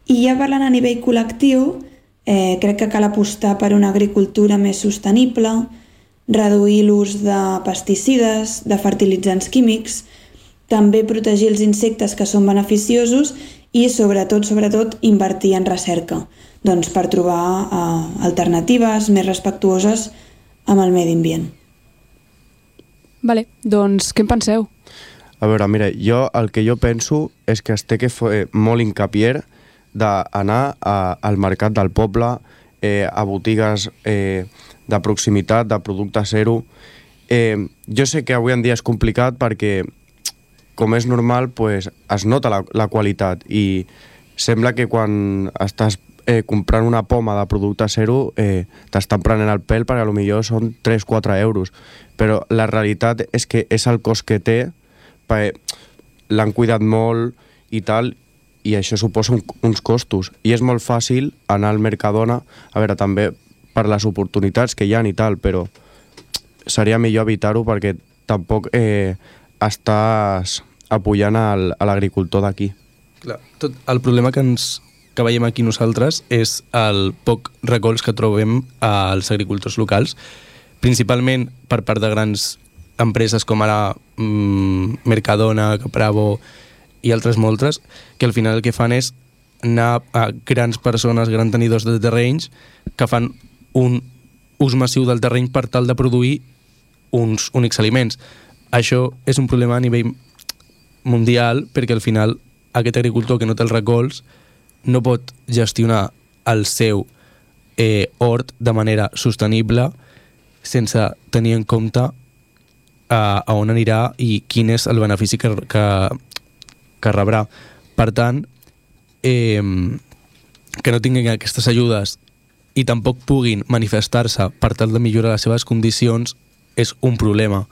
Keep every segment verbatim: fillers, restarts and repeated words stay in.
I ja parlant a nivell col·lectiu, eh, crec que cal apostar per una agricultura més sostenible, reduir l'ús de pesticides, de fertilitzants químics, també protegir els insectes que són beneficiosos i sobretot, sobretot, invertir en recerca, doncs per trobar eh, alternatives més respectuoses amb el medi ambient. Vale, doncs què en penseu? A veure, mira, jo el que jo penso és que es té que fer molt hincapié d'anar a, al mercat del poble, eh, a botigues eh, de proximitat, de producte zero. Eh, jo sé que avui en dia és complicat perquè, com és normal, pues, es nota la, la qualitat i sembla que quan estàs eh, comprant una poma de producte zero eh, t'estan prenent el pèl perquè potser són tres o quatre euros. Però la realitat és que és el cost que té, perquè l'han cuidat molt i tal, i això suposa un, uns costos. I és molt fàcil anar al Mercadona, a veure, també per les oportunitats que hi ha i tal, però seria millor evitar-ho perquè tampoc eh, estàs apoyant al, a l'agricultor d'aquí. Clar, tot el problema que ens que veiem aquí nosaltres és el poc recolz que trobem als agricultors locals, principalment per part de grans empreses com ara mmm, Mercadona, Capravo i altres moltes, que al final el que fan és anar a grans persones, grans tenidors de terrenys, que fan un ús massiu del terreny per tal de produir uns únics aliments. Això és un problema a nivell mundial perquè al final aquest agricultor que no té el recolz no pot gestionar el seu eh, hort de manera sostenible sense tenir en compte a, a on anirà i quin és el benefici que, que, que rebrà. Per tant, eh, que no tinguin aquestes ajudes i tampoc puguin manifestar-se per tal de millorar les seves condicions és un problema.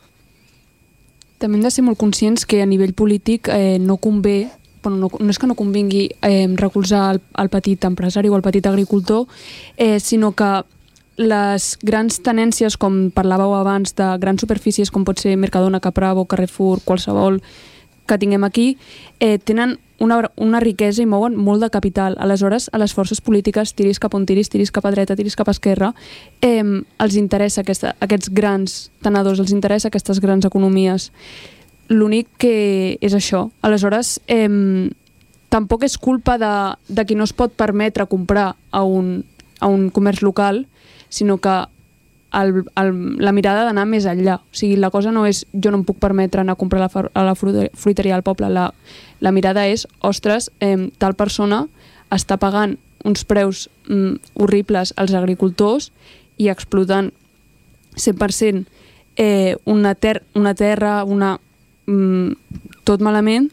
També hem de ser molt conscients que a nivell polític eh, no convé, bueno, no, no és que no convingui eh, recolzar el, el petit empresari o el petit agricultor, eh, sinó que les grans tenències, com parlàveu abans, de grans superfícies com pot ser Mercadona, Capravo, Carrefour, qualsevol que tinguem aquí, eh, tenen una, una riquesa i mouen molt de capital. Aleshores, a les forces polítiques, tiris cap on tiris, tiris cap a dreta, tiris cap a esquerra, eh, els interessa aquesta, aquests grans tenedors, els interessa aquestes grans economies. L'únic que és això. Aleshores, eh, tampoc és culpa de, de qui no es pot permetre comprar a un, a un comerç local, sinó que el, el, la mirada ha d'anar més enllà. O sigui, la cosa no és jo no em puc permetre anar a comprar a la, a la fruiteria al poble. La, la mirada és, ostres, eh, tal persona està pagant uns preus mm, horribles als agricultors i explotant cent per cent eh, una, ter una terra, una, mm, tot malament,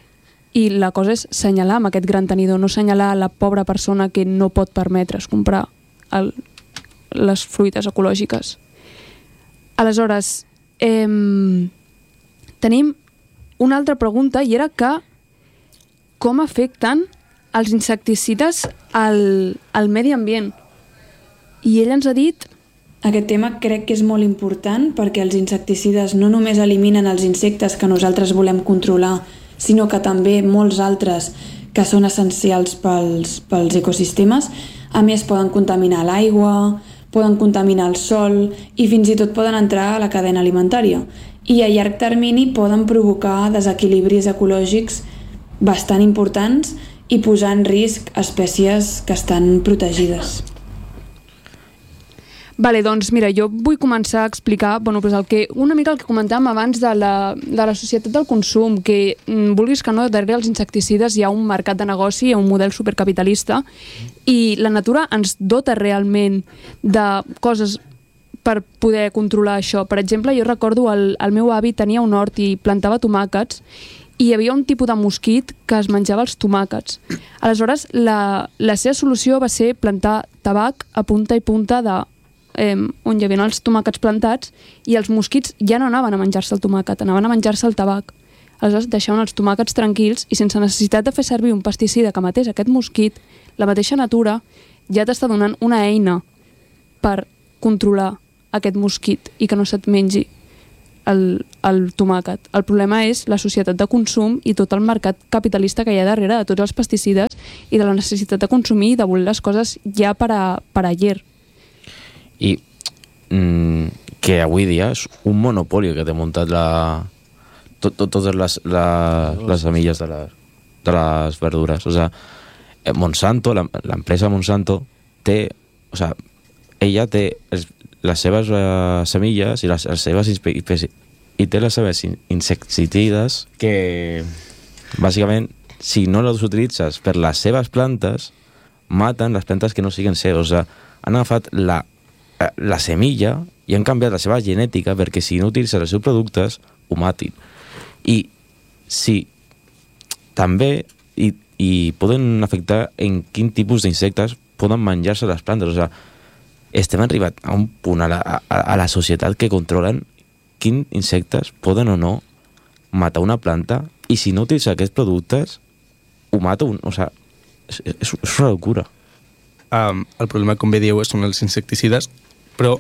i la cosa és senyalar amb aquest gran tenidor, no senyalar la pobra persona que no pot permetre's comprar el, les fruites ecològiques. Aleshores, eh, tenim una altra pregunta, i era que com afecten els insecticides al, al medi ambient. I ell ens ha dit... Aquest tema crec que és molt important perquè els insecticides no només eliminen els insectes que nosaltres volem controlar, sinó que també molts altres que són essencials pels, pels ecosistemes. A més, poden contaminar l'aigua, poden contaminar el sòl i fins i tot poden entrar a la cadena alimentària. I a llarg termini poden provocar desequilibris ecològics bastant importants i posar en risc espècies que estan protegides. Vale, doncs mira, jo vull començar a explicar bueno, pues el que, una mica el que comentàvem abans de la, de la societat del consum, que mm, vulguis que no, darrere els insecticides hi ha un mercat de negoci, hi ha un model supercapitalista, i la natura ens dota realment de coses per poder controlar això. Per exemple, jo recordo el, el meu avi tenia un hort i plantava tomàquets i hi havia un tipus de mosquit que es menjava els tomàquets. Aleshores, la, la seva solució va ser plantar tabac a punta i punta de Eh, on hi havia els tomàquets plantats i els mosquits ja no anaven a menjar-se el tomàquet, anaven a menjar-se el tabac. Aleshores deixaven els tomàquets tranquils i sense necessitat de fer servir un pesticida que matés aquest mosquit, la mateixa natura ja t'està donant una eina per controlar aquest mosquit i que no se't mengi el, el tomàquet. El problema és la societat de consum i tot el mercat capitalista que hi ha darrere de tots els pesticides i de la necessitat de consumir i de voler les coses ja per a, per a ayer. I mm, que avui dia és un monopoli que té muntat la, tot, tot, totes les, la, les semilles de, la, de les verdures. O sea, Monsanto, l'empresa Monsanto, té, o sea, ella té els, les seves uh, semilles i les, les seves i té les seves insecticides que bàsicament si no les utilitzes per les seves plantes maten les plantes que no siguen seves. O sigui, han agafat la, la semilla i han canviat la seva genètica perquè si no utilitzes els seus productes ho matin. I si també i, i poden afectar en quin tipus d'insectes poden menjar-se les plantes. O sigui, estem arribat a un punt a la, a, a la societat que controlen quins insectes poden o no matar una planta i si no utilitza aquests productes ho mata un... O sigui, és, és, és una locura. Um, el problema, com bé dieu, són els insecticides, però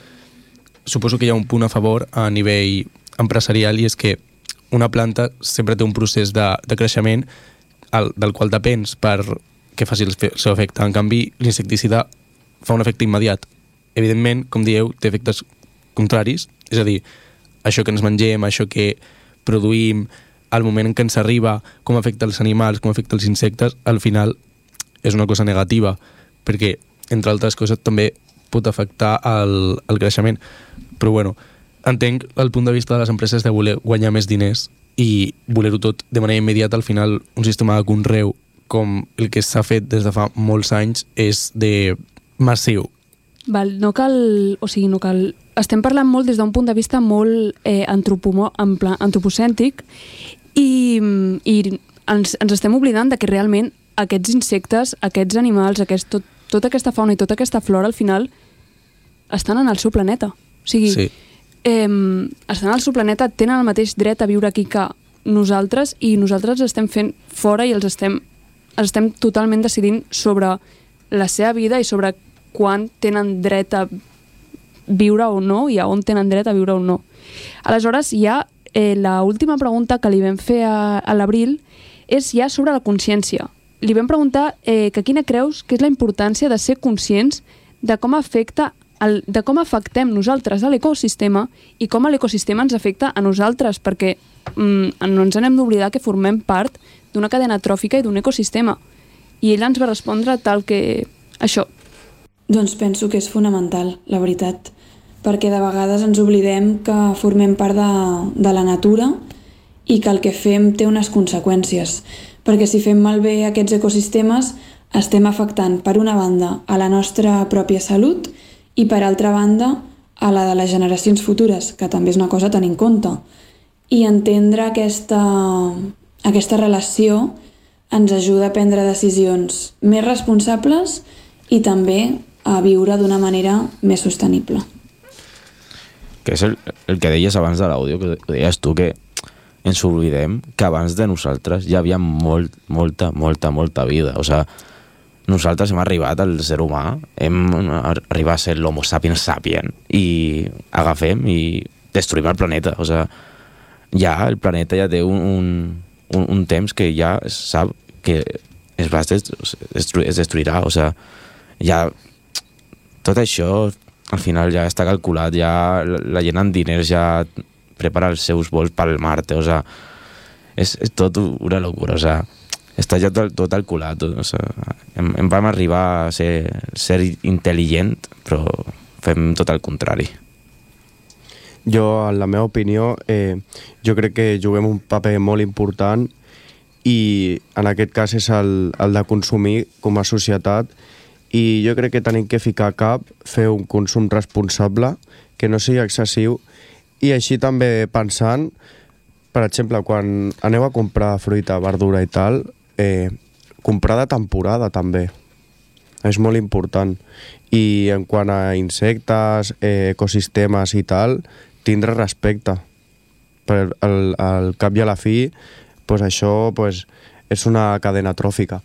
suposo que hi ha un punt a favor a nivell empresarial i és que una planta sempre té un procés de, de creixement el, del qual depens per que faci el seu efecte. En canvi, l'insecticida fa un efecte immediat. Evidentment, com dieu, té efectes contraris, és a dir, això que ens mengem, això que produïm, al moment en què ens arriba, com afecta els animals, com afecta els insectes, al final és una cosa negativa, perquè, entre altres coses, també pot afectar el, el creixement. Però, bueno, entenc el punt de vista de les empreses de voler guanyar més diners i voler-ho tot de manera immediata. Al final, un sistema de conreu com el que s'ha fet des de fa molts anys és de massiu. Val, no cal, o sigui, no cal... Estem parlant molt des d'un punt de vista molt eh, antropomo, en plan, antropocèntric i, i ens, ens estem oblidant de que realment aquests insectes, aquests animals, aquest, tot, tota aquesta fauna i tota aquesta flora al final estan en el seu planeta. O sigui, sí. eh, estan al seu planeta, tenen el mateix dret a viure aquí que nosaltres i nosaltres estem fent fora i els estem, els estem totalment decidint sobre la seva vida i sobre quan tenen dret a viure o no i a on tenen dret a viure o no. Aleshores, ja eh, l'última pregunta que li vam fer a, a l'Abril és ja sobre la consciència. Li vam preguntar eh, que quina creus que és la importància de ser conscients de com afecta el, de com afectem nosaltres a l'ecosistema i com l'ecosistema ens afecta a nosaltres, perquè mm, no ens n'hem d'oblidar que formem part d'una cadena tròfica i d'un ecosistema. I ell ens va respondre tal que això. Doncs penso que és fonamental, la veritat, perquè de vegades ens oblidem que formem part de, de la natura i que el que fem té unes conseqüències, perquè si fem malbé aquests ecosistemes estem afectant per una banda a la nostra pròpia salut i per altra banda a la de les generacions futures, que també és una cosa a tenir en compte. I entendre aquesta, aquesta relació ens ajuda a prendre decisions més responsables i també a viure d'una manera més sostenible. Que és el, el que deies abans de l'àudio, que deies tu, que ens oblidem que abans de nosaltres hi havia molt, molta, molta, molta vida. O sigui, nosaltres hem arribat al ser humà, hem arribat a ser l'homo sapiens sapien i agafem i destruïm el planeta. O sigui, ja el planeta ja té un, un, un temps que ja es sap que es, va destru es destruirà. O sigui, ja tot això al final ja està calculat, ja la gent amb diners ja prepara els seus vols pel Marte, o sigui, és, és tot una locura, o sigui, està ja tot, tot calculat, o sigui, en, en vam arribar a ser, ser intel·ligent, però fem tot el contrari. Jo, en la meva opinió, eh, jo crec que juguem un paper molt important i en aquest cas és el, el de consumir com a societat. I jo crec que tenim que ficar cap, fer un consum responsable, que no sigui excessiu, i així també pensant, per exemple, quan aneu a comprar fruita, verdura i tal, eh, comprar de temporada també. És molt important. I en quant a insectes, eh, ecosistemes i tal, tindre respecte. Per al, al cap i a la fi, pues això pues, és una cadena tròfica.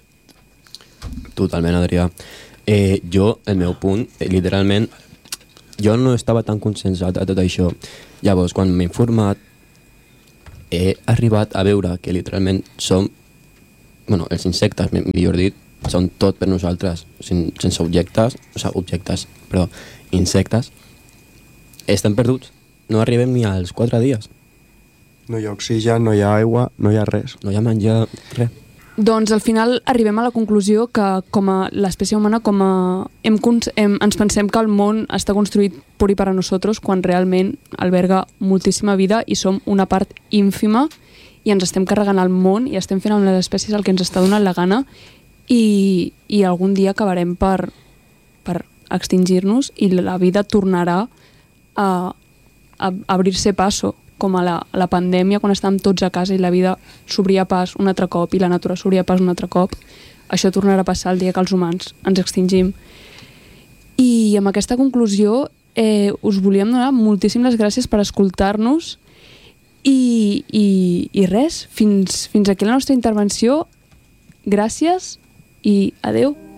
Totalment, Adrià. Eh, jo, el meu punt, eh, literalment, jo no estava tan conscienciat a tot això. Llavors, quan m'he informat, he arribat a veure que literalment som bueno, els insectes, millor dit, són tot per nosaltres, Sen, sense objectes, o sigui, objectes, perdó, insectes, estem perduts. No arribem ni als quatre dies. No hi ha oxigen, no hi ha aigua, no hi ha res. No hi ha menjar, res. Doncs al final arribem a la conclusió que com a l'espècie humana com a hem, hem, ens pensem que el món està construït pur i per a nosaltres quan realment alberga moltíssima vida i som una part ínfima i ens estem carregant el món i estem fent amb les espècies el que ens està donant la gana i, i algun dia acabarem per, per extingir-nos i la vida tornarà a, a obrir-se passo com a la, a la pandèmia, quan estàvem tots a casa i la vida s'obria pas un altre cop i la natura s'obria pas un altre cop, això tornarà a passar el dia que els humans ens extingim. I amb aquesta conclusió eh, us volíem donar moltíssimes gràcies per escoltar-nos i, i, i res, fins, fins aquí la nostra intervenció. Gràcies i adeu.